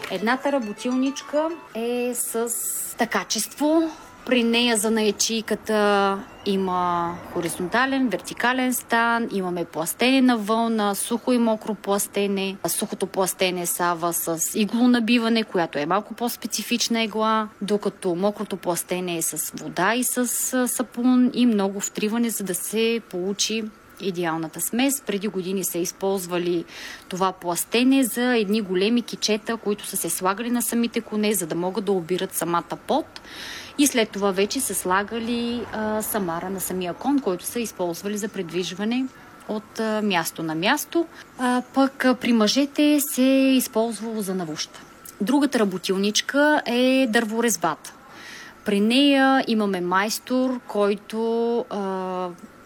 Едната работилничка е с качество. При нея занаятчийката има хоризонтален, вертикален стан, имаме пластене на вълна, сухо и мокро пластене. Сухото пластене става с иглонабиване, която е малко по-специфична игла, докато мокрото пластене е с вода и с сапун и много втриване, за да се получи идеалната смес. Преди години са използвали това пластене за едни големи кичета, които са се слагали на самите коне, за да могат да обират самата пот. И след това вече са слагали самара на самия кон, който са използвали за придвижване от място на място. Пък при мъжете се е използвало за навуща. Другата работилничка е дърворезбата. При нея имаме майстор, който